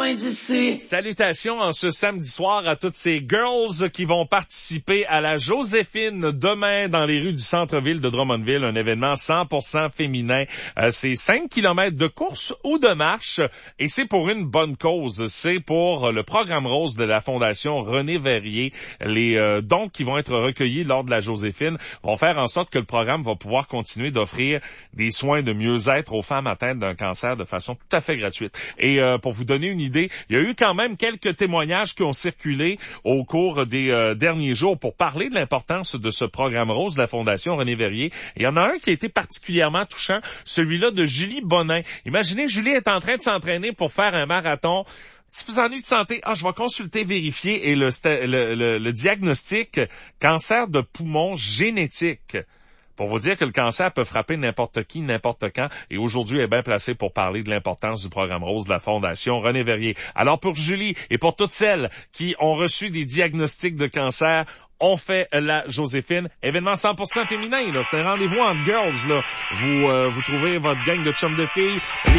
loin d'ici. Salutations en ce samedi soir à toutes ces girls qui vont participer à la Joséphine demain dans les rues du centre-ville de Drummondville, un événement 100% féminin. C'est 5 kilomètres de course ou de marche et c'est pour une bonne cause. C'est pour le programme rose de la Fondation René Verrier. Les dons qui vont être recueillis lors de la Joséphine vont faire en sorte que le programme va pouvoir continuer d'offrir des soins de mieux-être aux femmes atteintes d'un cancer de façon tout à fait gratuite. Et pour vous donner une idée, il y a eu quand même quelques témoignages qui ont circulé au cours des derniers jours pour parler de l'importance de ce programme rose de la Fondation René Verrier. Et il y en a un qui a été particulièrement touchant, celui-là de Julie Bonin. Imaginez, Julie est en train de s'entraîner pour faire un marathon. Si vous ennuie de santé, je vais consulter, vérifier, et le diagnostic cancer de poumon génétique. Pour vous dire que le cancer peut frapper n'importe qui, n'importe quand, et aujourd'hui est bien placé pour parler de l'importance du programme rose de la Fondation René Verrier. Alors pour Julie et pour toutes celles qui ont reçu des diagnostics de cancer, on fait la Joséphine, événement 100% féminin, là. C'est un rendez-vous entre girls, là. Vous trouvez votre gang de chums de filles.